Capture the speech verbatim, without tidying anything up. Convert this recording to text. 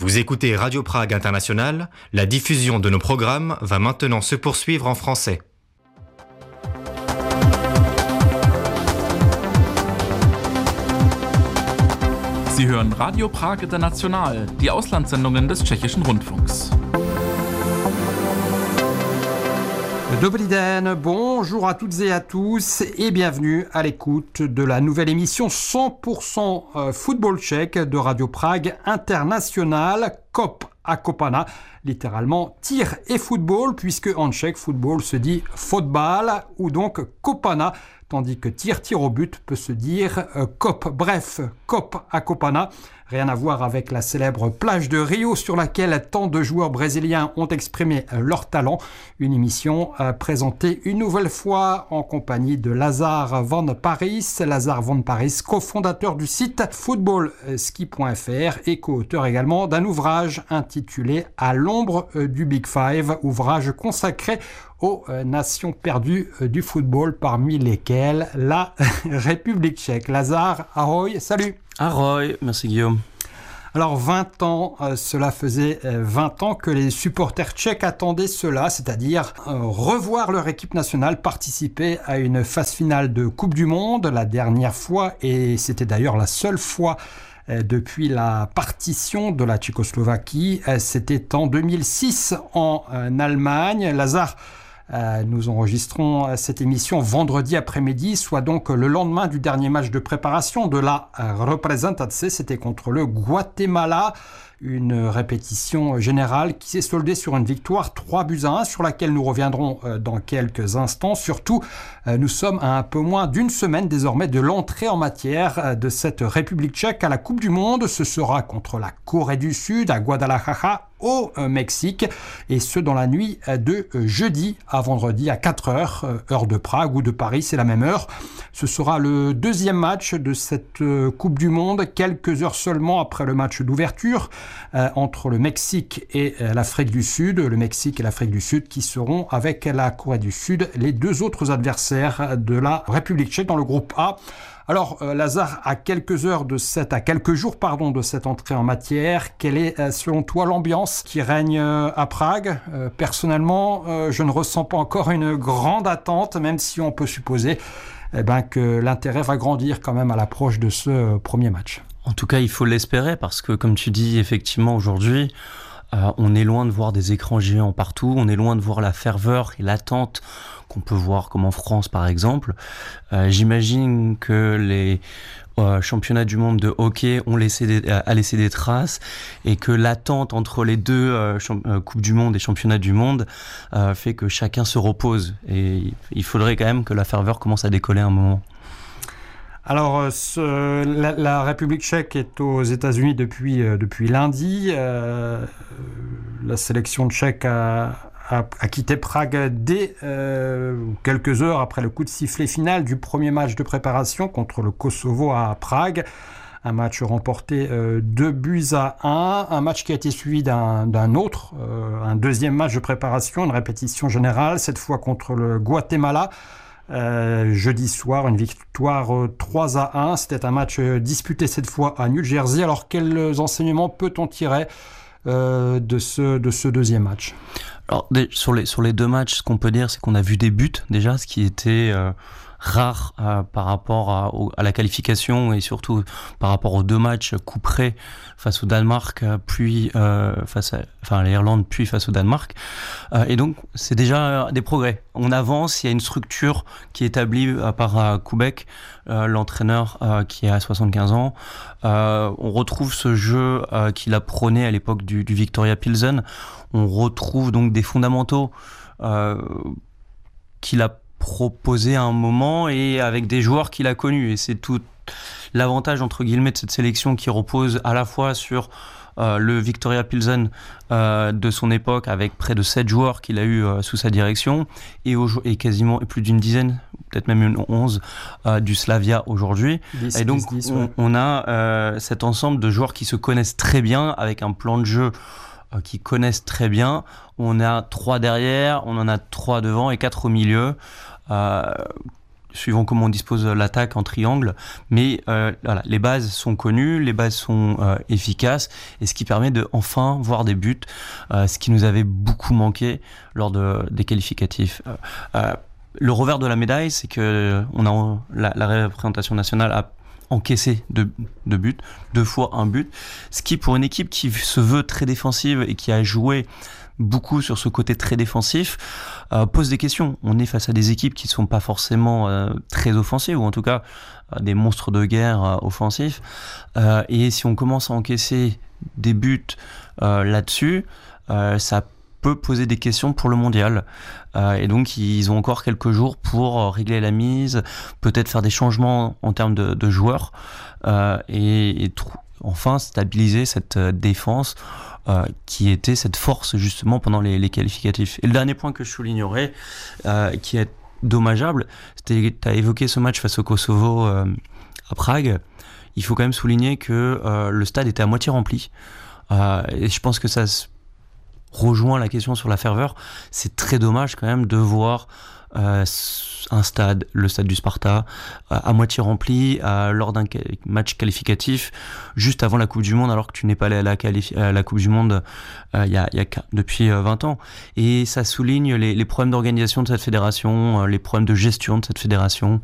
Vous écoutez Radio Prague International, la diffusion de nos programmes va maintenant se poursuivre en français. Sie hören Radio Prag International, die Auslandssendungen des Tschechischen Rundfunks. Dobrý den, bonjour à toutes et à tous et bienvenue à l'écoute de la nouvelle émission cent pour cent football tchèque de Radio Prague International, Kop a Kopana, littéralement tir et football, puisque en tchèque football se dit fotbal ou donc Kopana, tandis que tir, tir au but peut se dire euh, Kop. Bref, Kop a Kopana, rien à voir avec la célèbre plage de Rio sur laquelle tant de joueurs brésiliens ont exprimé leur talent. Une émission euh, présentée une nouvelle fois en compagnie de Lazare Van Parijs. Lazare Van Parijs, cofondateur du site football ski point f r et co-auteur également d'un ouvrage intitulé « À l'ombre du Big Five », ouvrage consacré aux euh, nations perdues euh, du football, parmi lesquelles la République tchèque. Lazare, ahoy, salut. Ahoy, merci Guillaume. Alors vingt ans, euh, cela faisait euh, vingt ans que les supporters tchèques attendaient cela, c'est-à-dire euh, revoir leur équipe nationale participer à une phase finale de Coupe du Monde, la dernière fois, et c'était d'ailleurs la seule fois euh, depuis la partition de la Tchécoslovaquie, euh, c'était en deux mille six en euh, Allemagne. Lazare, Euh, nous enregistrons cette émission vendredi après-midi, soit donc le lendemain du dernier match de préparation de la euh, Reprezentace, c'était contre le Guatemala. Une répétition générale qui s'est soldée sur une victoire trois buts à un, sur laquelle nous reviendrons euh, dans quelques instants. Surtout, euh, nous sommes à un peu moins d'une semaine désormais de l'entrée en matière euh, de cette République tchèque à la Coupe du Monde. Ce sera contre la Corée du Sud, à Guadalajara, au euh, Mexique, et ce dans la nuit euh, de euh, jeudi à vendredi à quatre heures, euh, heure de Prague ou de Paris, c'est la même heure. Ce sera le deuxième match de cette euh, Coupe du Monde, quelques heures seulement après le match d'ouverture euh, entre le Mexique et euh, l'Afrique du Sud. Le Mexique et l'Afrique du Sud qui seront, avec la Corée du Sud, les deux autres adversaires de la République tchèque dans le groupe A. Alors, euh, Lazare, à quelques heures de cette, à quelques jours, pardon, de cette entrée en matière, quelle est, euh, selon toi, l'ambiance qui règne euh, à Prague ? euh, Personnellement, euh, je ne ressens pas encore une grande attente, même si on peut supposer eh ben, que l'intérêt va grandir quand même à l'approche de ce euh, premier match. En tout cas, il faut l'espérer parce que, comme tu dis, effectivement, aujourd'hui, euh, on est loin de voir des écrans géants partout, on est loin de voir la ferveur et l'attente qu'on peut voir comme en France, par exemple. Euh, j'imagine que les euh, championnats du monde de hockey ont laissé des, a laissé des traces et que l'attente entre les deux euh, champ- euh, Coupes du Monde et Championnats du Monde euh, fait que chacun se repose. Et il faudrait quand même que la ferveur commence à décoller à un moment. Alors, ce, la, la République tchèque est aux États-Unis depuis, euh, depuis lundi. Euh, la sélection tchèque a, a, a quitté Prague dès euh, quelques heures après le coup de sifflet final du premier match de préparation contre le Kosovo à Prague. Un match remporté euh, deux buts à un, un match qui a été suivi d'un, d'un autre, euh, un deuxième match de préparation, une répétition générale, cette fois contre le Guatemala. Euh, jeudi soir, une victoire euh, trois à un. C'était un match euh, disputé cette fois à New Jersey. Alors, quels enseignements peut-on tirer euh, de, ce, de ce deuxième match ? Alors, des, sur, les, sur les deux matchs, ce qu'on peut dire, c'est qu'on a vu des buts déjà, ce qui était euh, rare euh, par rapport à, au, à la qualification et surtout par rapport aux deux matchs coup près face au Danemark, puis euh, face à, enfin, à l'Irlande, puis face au Danemark. Euh, et donc, c'est déjà des progrès. On avance, il y a une structure qui est établie euh, par euh, Kubek, euh, l'entraîneur euh, qui a soixante-quinze ans. Euh, on retrouve ce jeu euh, qu'il a prôné à l'époque du, du Victoria Pilsen. On retrouve donc des fondamentaux euh, qu'il a proposés à un moment et avec des joueurs qu'il a connus. Et c'est tout l'avantage, entre guillemets, de cette sélection qui repose à la fois sur euh, le Victoria Pilsen euh, de son époque, avec près de sept joueurs qu'il a eu euh, sous sa direction, et, au, et quasiment plus d'une dizaine, peut-être même une onze, euh, du Slavia aujourd'hui. dix, et donc, dix, dix, on, ouais. on a euh, cet ensemble de joueurs qui se connaissent très bien, avec un plan de jeu euh, qui connaissent très bien. On a trois derrière, on en a trois devant et quatre au milieu. Euh, suivant comment on dispose l'attaque en triangle, mais euh, voilà, les bases sont connues, les bases sont euh, efficaces, et ce qui permet de enfin voir des buts, euh, ce qui nous avait beaucoup manqué lors de, des qualificatifs. Euh, euh, le revers de la médaille, c'est que on a, la, la représentation nationale a encaissé deux, deux buts, deux fois un but, ce qui pour une équipe qui se veut très défensive et qui a joué beaucoup sur ce côté très défensif, euh, pose des questions. On est face à des équipes qui ne sont pas forcément euh, très offensives, ou en tout cas euh, des monstres de guerre euh, offensifs. Euh, et si on commence à encaisser des buts euh, là-dessus, euh, ça peut poser des questions pour le mondial. Euh, et donc, ils ont encore quelques jours pour régler la mise, peut-être faire des changements en termes de, de joueurs, euh, et, et tr- enfin stabiliser cette défense Euh, qui était cette force justement pendant les, les qualificatifs. Et le dernier point que je soulignerais, euh, qui est dommageable, c'était, tu as évoqué ce match face au Kosovo euh, à Prague. Il faut quand même souligner que euh, le stade était à moitié rempli. Euh, et je pense que ça rejoint la question sur la ferveur. C'est très dommage quand même de voir euh, un stade, le stade du Sparta, euh, à moitié rempli euh, lors d'un match qualificatif juste avant la Coupe du Monde, alors que tu n'es pas allé à la, qualif- à la Coupe du Monde euh, y a, y a, depuis euh, vingt ans. Et ça souligne les, les problèmes d'organisation de cette fédération, euh, les problèmes de gestion de cette fédération.